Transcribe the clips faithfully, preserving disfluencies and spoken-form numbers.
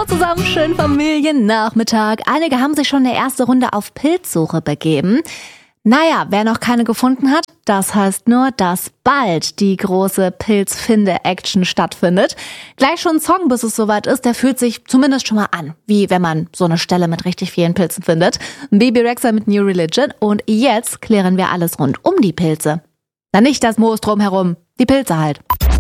Hallo zusammen, schönen Familiennachmittag. Einige haben sich schon eine erste Runde auf Pilzsuche begeben. Naja, wer noch keine gefunden hat, das heißt nur, dass bald die große Pilzfinde-Action stattfindet. Gleich schon ein Song, bis es soweit ist, der fühlt sich zumindest schon mal an, wie wenn man so eine Stelle mit richtig vielen Pilzen findet. Bebe Rexha mit New Religion und jetzt klären wir alles rund um die Pilze. Na, nicht das Moos drumherum, die Pilze halt.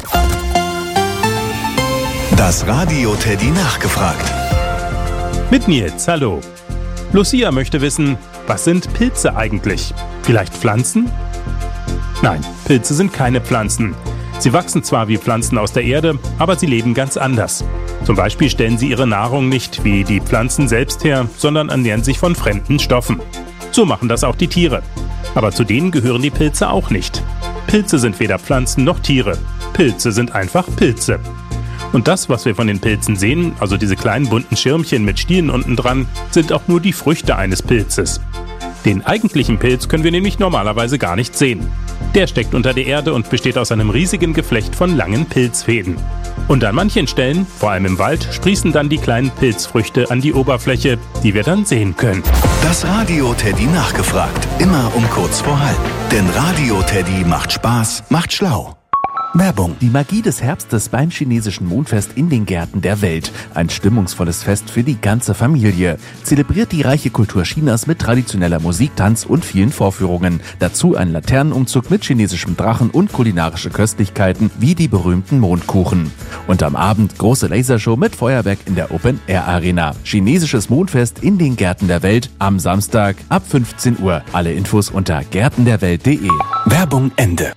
Das Radio Teddy nachgefragt. Mit Nils, hallo. Lucia möchte wissen, was sind Pilze eigentlich? Vielleicht Pflanzen? Nein, Pilze sind keine Pflanzen. Sie wachsen zwar wie Pflanzen aus der Erde, aber sie leben ganz anders. Zum Beispiel stellen sie ihre Nahrung nicht wie die Pflanzen selbst her, sondern ernähren sich von fremden Stoffen. So machen das auch die Tiere. Aber zu denen gehören die Pilze auch nicht. Pilze sind weder Pflanzen noch Tiere. Pilze sind einfach Pilze. Und das, was wir von den Pilzen sehen, also diese kleinen bunten Schirmchen mit Stielen unten dran, sind auch nur die Früchte eines Pilzes. Den eigentlichen Pilz können wir nämlich normalerweise gar nicht sehen. Der steckt unter der Erde und besteht aus einem riesigen Geflecht von langen Pilzfäden. Und an manchen Stellen, vor allem im Wald, sprießen dann die kleinen Pilzfrüchte an die Oberfläche, die wir dann sehen können. Das Radio Teddy nachgefragt, immer um kurz vor halb. Denn Radio Teddy macht Spaß, macht schlau. Werbung. Die Magie des Herbstes beim chinesischen Mondfest in den Gärten der Welt. Ein stimmungsvolles Fest für die ganze Familie. Zelebriert die reiche Kultur Chinas mit traditioneller Musik, Tanz und vielen Vorführungen. Dazu ein Laternenumzug mit chinesischem Drachen und kulinarische Köstlichkeiten wie die berühmten Mondkuchen. Und am Abend große Lasershow mit Feuerwerk in der Open Air Arena. Chinesisches Mondfest in den Gärten der Welt am Samstag ab fünfzehn Uhr. Alle Infos unter gärtenderwelt punkt de. Werbung Ende.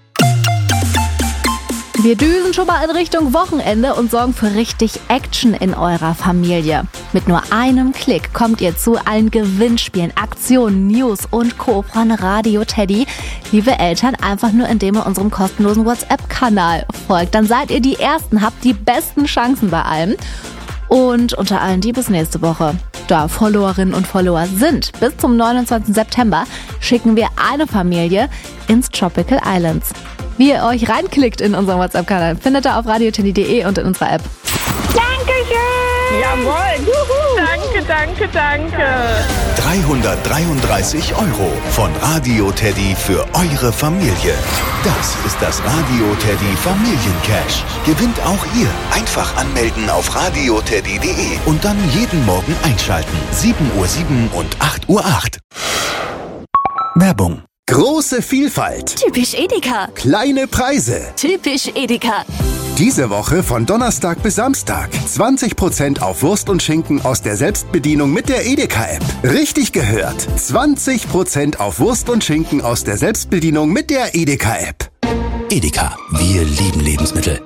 Wir düsen schon mal in Richtung Wochenende und sorgen für richtig Action in eurer Familie. Mit nur einem Klick kommt ihr zu allen Gewinnspielen, Aktionen, News und Co. von Radio Teddy. Liebe Eltern, einfach nur indem ihr unserem kostenlosen WhatsApp-Kanal folgt. Dann seid ihr die Ersten, habt die besten Chancen bei allem. Und unter allen die bis nächste Woche. Da Followerinnen und Follower sind, bis zum neunundzwanzigsten September schicken wir eine Familie ins Tropical Islands. Wie ihr euch reinklickt in unseren WhatsApp-Kanal, findet ihr auf radio teddy punkt de und in unserer App. Dankeschön! Jawohl! Juhu. Danke, danke, danke! dreihundertdreiunddreißig Euro von Radio Teddy für eure Familie. Das ist das Radio Teddy Familiencash. Gewinnt auch ihr. Einfach anmelden auf radio teddy punkt de und dann jeden Morgen einschalten. sieben Uhr sieben und acht Uhr acht. Werbung. Große Vielfalt. Typisch Edeka. Kleine Preise. Typisch Edeka. Diese Woche von Donnerstag bis Samstag. zwanzig Prozent auf Wurst und Schinken aus der Selbstbedienung mit der Edeka-App. Richtig gehört. zwanzig Prozent auf Wurst und Schinken aus der Selbstbedienung mit der Edeka-App. Edeka. Wir lieben Lebensmittel.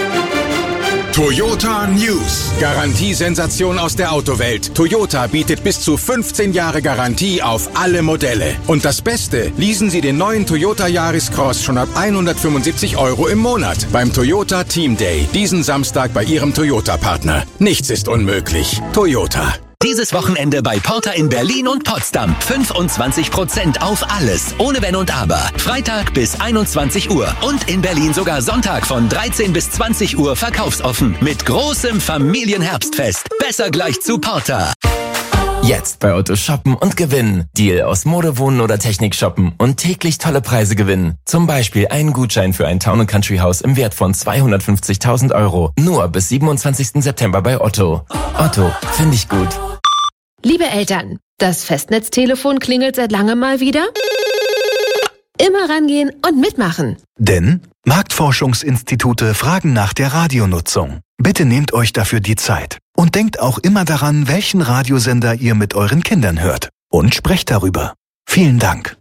Toyota News. Garantiesensation aus der Autowelt. Toyota bietet bis zu fünfzehn Jahre Garantie auf alle Modelle. Und das Beste, leasen Sie den neuen Toyota Yaris Cross schon ab hundertfünfundsiebzig Euro im Monat beim Toyota Team Day. Diesen Samstag bei Ihrem Toyota-Partner. Nichts ist unmöglich. Toyota. Dieses Wochenende bei Porter in Berlin und Potsdam. fünfundzwanzig Prozent auf alles, ohne Wenn und Aber. Freitag bis einundzwanzig Uhr. Und in Berlin sogar Sonntag von dreizehn bis zwanzig Uhr verkaufsoffen. Mit großem Familienherbstfest. Besser gleich zu Porter. Jetzt bei Otto shoppen und gewinnen. Deal aus Mode, Wohnen oder Technik shoppen und täglich tolle Preise gewinnen. Zum Beispiel einen Gutschein für ein Town and Country Haus im Wert von zweihundertfünfzigtausend Euro. Nur bis siebenundzwanzigsten September bei Otto. Otto, finde ich gut. Liebe Eltern, das Festnetztelefon klingelt seit langem mal wieder. Immer rangehen und mitmachen. Denn Marktforschungsinstitute fragen nach der Radionutzung. Bitte nehmt euch dafür die Zeit. Und denkt auch immer daran, welchen Radiosender ihr mit euren Kindern hört. Und sprecht darüber. Vielen Dank.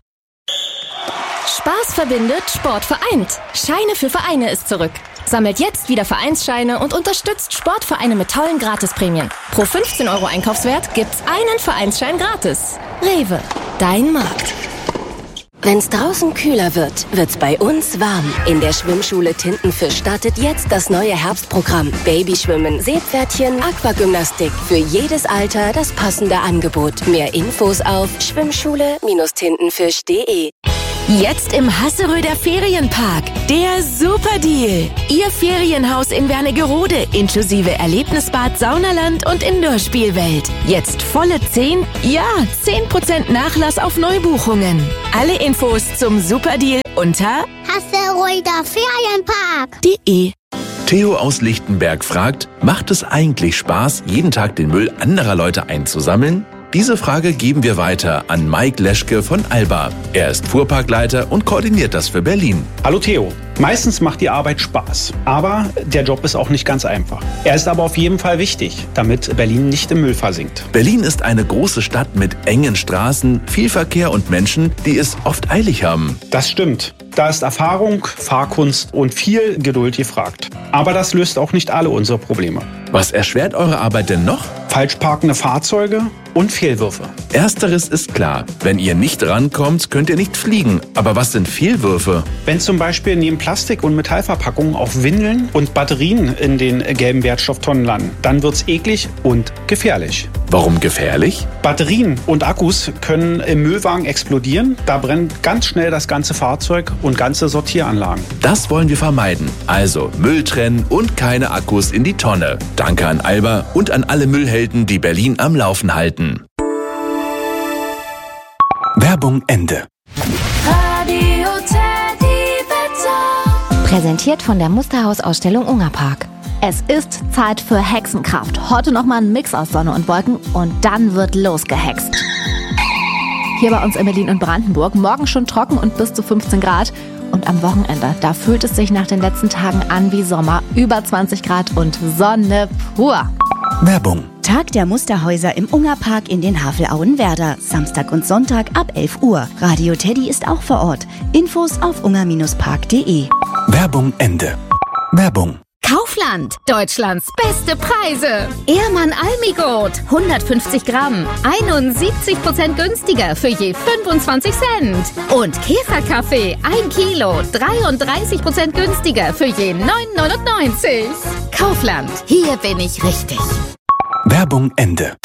Spaß verbindet, Sport vereint. Scheine für Vereine ist zurück. Sammelt jetzt wieder Vereinsscheine und unterstützt Sportvereine mit tollen Gratisprämien. Pro fünfzehn Euro Einkaufswert gibt's einen Vereinsschein gratis. Rewe, dein Markt. Wenn's draußen kühler wird, wird's bei uns warm. In der Schwimmschule Tintenfisch startet jetzt das neue Herbstprogramm. Babyschwimmen, Seepferdchen, Aquagymnastik. Für jedes Alter das passende Angebot. Mehr Infos auf schwimmschule Bindestrich tintenfisch punkt de. Jetzt im Hasseröder Ferienpark. Der Superdeal. Ihr Ferienhaus in Wernigerode inklusive Erlebnisbad, Saunaland und Indoor-Spielwelt. Jetzt volle zehn, ja, zehn Prozent Nachlass auf Neubuchungen. Alle Infos zum Superdeal unter Hasseröder Ferienpark. .de. Theo aus Lichtenberg fragt, macht es eigentlich Spaß, jeden Tag den Müll anderer Leute einzusammeln? Diese Frage geben wir weiter an Mike Leschke von Alba. Er ist Fuhrparkleiter und koordiniert das für Berlin. Hallo Theo. Meistens macht die Arbeit Spaß, aber der Job ist auch nicht ganz einfach. Er ist aber auf jeden Fall wichtig, damit Berlin nicht im Müll versinkt. Berlin ist eine große Stadt mit engen Straßen, viel Verkehr und Menschen, die es oft eilig haben. Das stimmt. Da ist Erfahrung, Fahrkunst und viel Geduld gefragt. Aber das löst auch nicht alle unsere Probleme. Was erschwert eure Arbeit denn noch? Falsch parkende Fahrzeuge und Fehlwürfe. Ersteres ist klar. Wenn ihr nicht rankommt, könnt ihr nicht fliegen. Aber was sind Fehlwürfe? Wenn zum Beispiel neben Plastik- und Metallverpackungen auch Windeln und Batterien in den gelben Wertstofftonnen landen, dann wird's eklig und gefährlich. Warum gefährlich? Batterien und Akkus können im Müllwagen explodieren. Da brennt ganz schnell das ganze Fahrzeug und ganze Sortieranlagen. Das wollen wir vermeiden. Also Müll trennen und keine Akkus in die Tonne. Danke an Alba und an alle Müllhelden, die Berlin am Laufen halten. Werbung Ende. Radio Teddy Wetter. Präsentiert von der Musterhaus-Ausstellung Ungerpark. Es ist Zeit für Hexenkraft. Heute nochmal ein Mix aus Sonne und Wolken und dann wird losgehext. Hier bei uns in Berlin und Brandenburg morgen schon trocken und bis zu fünfzehn Grad. Und am Wochenende, da fühlt es sich nach den letzten Tagen an wie Sommer. Über zwanzig Grad und Sonne pur. Werbung. Tag der Musterhäuser im Ungerpark in den Havelauen-Werder. Samstag und Sonntag ab elf Uhr. Radio Teddy ist auch vor Ort. Infos auf unger Park punkt de. Werbung Ende. Werbung. Kaufland, Deutschlands beste Preise. Ehrmann Almigurt, hundertfünfzig Gramm, einundsiebzig Prozent günstiger für je fünfundzwanzig Cent. Und Käferkaffee, ein Kilo, dreiunddreißig Prozent günstiger für je neun neunundneunzig. Kaufland, hier bin ich richtig. Werbung Ende.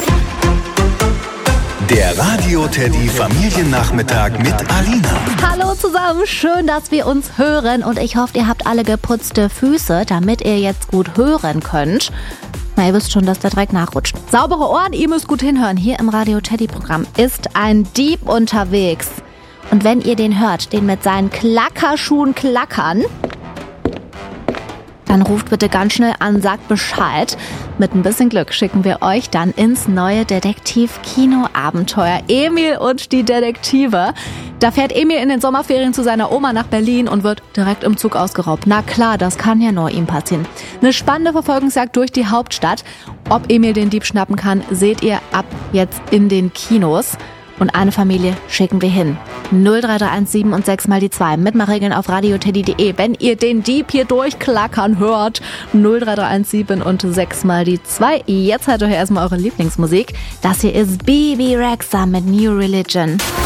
Der Radio Teddy Familiennachmittag mit Alina. Hallo zusammen, schön, dass wir uns hören und ich hoffe, ihr habt alle geputzte Füße, damit ihr jetzt gut hören könnt. Na, ihr wisst schon, dass der Dreck nachrutscht. Saubere Ohren, ihr müsst gut hinhören. Hier im Radio Teddy Programm ist ein Dieb unterwegs. Und wenn ihr den hört, den mit seinen Klackerschuhen klackern, dann ruft bitte ganz schnell an, sagt Bescheid. Mit ein bisschen Glück schicken wir euch dann ins neue Detektiv-Kino-Abenteuer Emil und die Detektive. Da fährt Emil in den Sommerferien zu seiner Oma nach Berlin und wird direkt im Zug ausgeraubt. Na klar, das kann ja nur ihm passieren. Eine spannende Verfolgungsjagd durch die Hauptstadt. Ob Emil den Dieb schnappen kann, seht ihr ab jetzt in den Kinos. Und eine Familie schicken wir hin. null drei drei eins sieben und sechs mal die zwei. Mitmachregeln auf radio teddy punkt de. Wenn ihr den Dieb hier durchklackern hört, null drei drei eins sieben und sechs mal die zwei. Jetzt hört euch erstmal eure Lieblingsmusik. Das hier ist Bebe Rexha mit New Religion.